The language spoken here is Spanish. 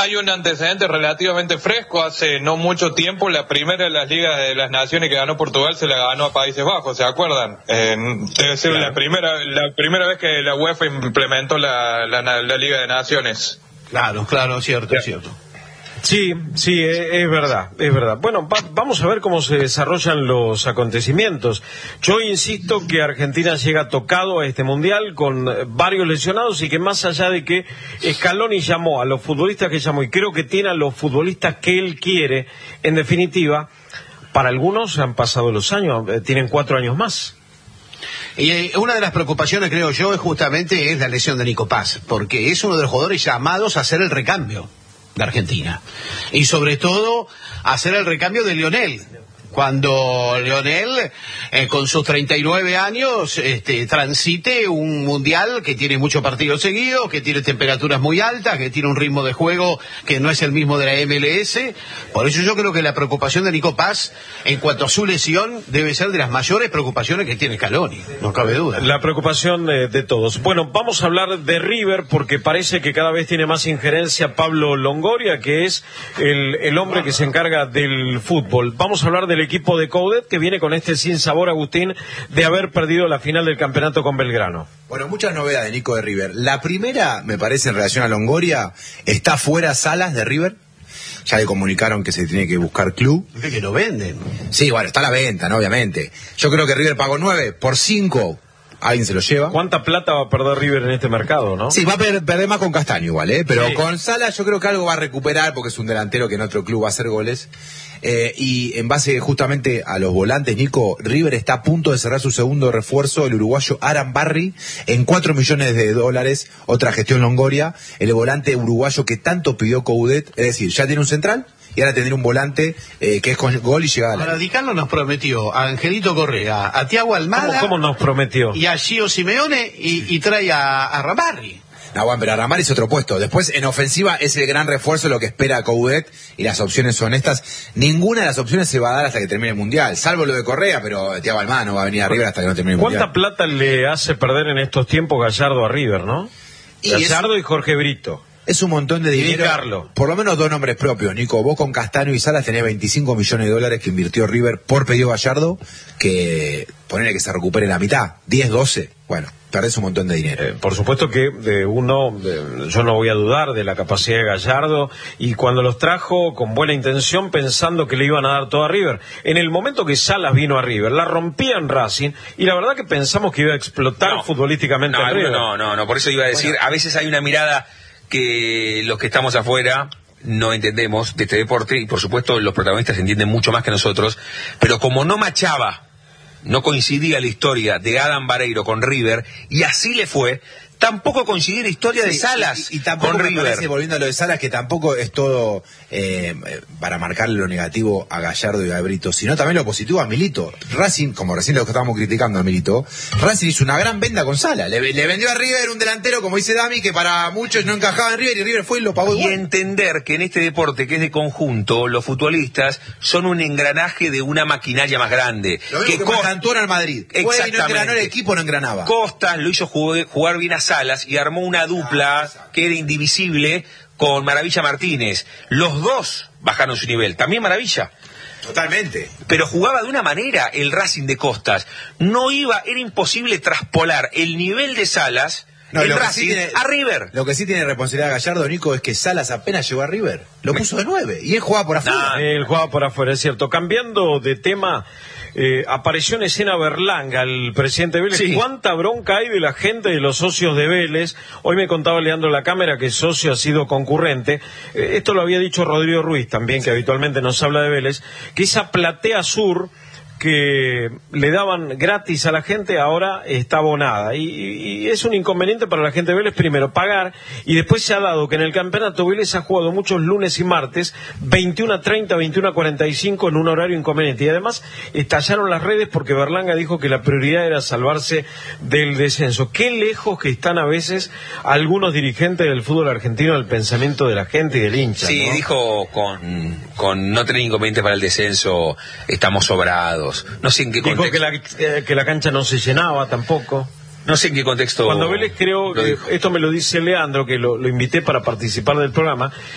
hay un antecedente relativamente fresco. Hace no mucho tiempo, la primera de las Ligas de las Naciones que ganó Portugal se la ganó a Países Bajos, ¿se acuerdan? Debe ser la primera vez que la UEFA implementó la Liga de Naciones. Claro, cierto, es cierto. Sí, es verdad. Bueno, vamos a ver cómo se desarrollan los acontecimientos. Yo insisto que Argentina llega tocado a este Mundial con varios lesionados y que más allá de que Scaloni llamó a los futbolistas que llamó y creo que tiene a los futbolistas que él quiere, en definitiva, para algunos han pasado los años, tienen 4 años más. Y una de las preocupaciones, creo yo, es la lesión de Nico Paz, porque es uno de los jugadores llamados a hacer el recambio de Argentina. Y sobre todo, hacer el recambio de Lionel. Cuando Lionel, con sus 39 años, transite un mundial que tiene muchos partidos seguidos, que tiene temperaturas muy altas, que tiene un ritmo de juego que no es el mismo de la MLS. Por eso yo creo que la preocupación de Nico Paz, en cuanto a su lesión, debe ser de las mayores preocupaciones que tiene Scaloni, no cabe duda. La preocupación de todos. Bueno, vamos a hablar de River, porque parece que cada vez tiene más injerencia Pablo Longoria, que es el hombre que se encarga del fútbol. Vamos a hablar del equipo de Coudet, que viene con este sinsabor, Agustín, de haber perdido la final del campeonato con Belgrano. Bueno, muchas novedades, Nico, de River. La primera, me parece, en relación a Longoria, está fuera Salas de River. Ya le comunicaron que se tiene que buscar club. Que lo venden. Sí, bueno, está a la venta, ¿no? Obviamente. Yo creo que River pagó 9 por 5. Alguien se lo lleva. ¿Cuánta plata va a perder River en este mercado, no? Sí, va a perder más con Castaño igual, pero sí. Con Salas yo creo que algo va a recuperar, porque es un delantero que en otro club va a hacer goles. Y en base justamente a los volantes, Nico, River está a punto de cerrar su segundo refuerzo, el uruguayo Aran Barry, en $4 millones, otra gestión Longoria, el volante uruguayo que tanto pidió Coudet, es decir, ya tiene un central, y ahora tendrá un volante que es con gol y llegada. Para Dicano nos prometió a Angelito Correa, a Thiago Almada. ¿Cómo nos prometió? Y a Gio Simeone y trae a Ramarri. No, bueno, pero Ramari es otro puesto. Después, en ofensiva, es el gran refuerzo lo que espera Coudet, y las opciones son estas. Ninguna de las opciones se va a dar hasta que termine el Mundial, salvo lo de Correa, pero Thiago Almada no va a venir a River hasta que no termine el Mundial. ¿Cuánta plata le hace perder en estos tiempos Gallardo a River, no? Gallardo y Jorge Brito. Es un montón de dinero. Carlos. Por lo menos 2 nombres propios, Nico. Vos con Castaño y Salas tenés $25 millones que invirtió River por pedido Gallardo, que ponerle que se recupere la mitad, 10, 12. Bueno, perdés un montón de dinero. Por supuesto que yo no voy a dudar de la capacidad de Gallardo, y cuando los trajo con buena intención, pensando que le iban a dar todo a River. En el momento que Salas vino a River, la rompía en Racing, y la verdad que pensamos que iba a explotar futbolísticamente a River. No, por eso iba a decir, a veces hay una mirada que los que estamos afuera no entendemos de este deporte, y por supuesto los protagonistas entienden mucho más que nosotros, pero como no coincidía la historia de Adam Vareiro con River, y así le fue, tampoco coincidía la historia de Salas y tampoco con me River. parece, volviendo a lo de Salas, que tampoco es todo para marcarle lo negativo a Gallardo y a Brito, sino también lo positivo a Milito. Racing, como recién lo que estábamos criticando a Milito, Racing hizo una gran venda con Salas. Le vendió a River un delantero, como dice Dami, que para muchos no encajaba en River, y River fue y lo pagó igual. Y entender que en este deporte que es de conjunto, los futbolistas son un engranaje de una maquinaria más grande. Lo mismo que Cantona al Madrid. Fue y no engranó el equipo, no engranaba. Costas lo hizo jugar bien a Salas y armó una dupla que era indivisible con Maravilla Martínez. Los dos bajaron su nivel, también Maravilla. Totalmente. Pero jugaba de una manera el Racing de Costas. Era imposible traspolar el nivel de Salas, el Racing, a River. Lo que sí tiene responsabilidad Gallardo, Nico, es que Salas apenas llegó a River, lo puso de 9, y él jugaba por afuera. Él jugaba por afuera, es cierto. Cambiando de tema, apareció en escena Berlanga, el presidente de Vélez. Sí. ¿Cuánta bronca hay de la gente, de los socios de Vélez? Hoy me contaba Leandro La Cámara que socio ha sido concurrente. Esto lo había dicho Rodrigo Ruiz también, que habitualmente nos habla de Vélez, que esa platea sur que le daban gratis a la gente ahora está abonada, y es un inconveniente para la gente de Vélez, primero pagar, y después se ha dado que en el campeonato Vélez ha jugado muchos lunes y martes 21:30, 21:45 en un horario inconveniente, y además estallaron las redes porque Berlanga dijo que la prioridad era salvarse del descenso. Qué lejos que están a veces algunos dirigentes del fútbol argentino del pensamiento de la gente y del hincha. Sí, ¿no? Dijo con no tener inconveniente para el descenso, estamos sobrados. No sé en qué contexto. Dijo que la cancha no se llenaba tampoco. No sé en qué contexto. Cuando Vélez, creo, esto me lo dice Leandro, que lo invité para participar del programa,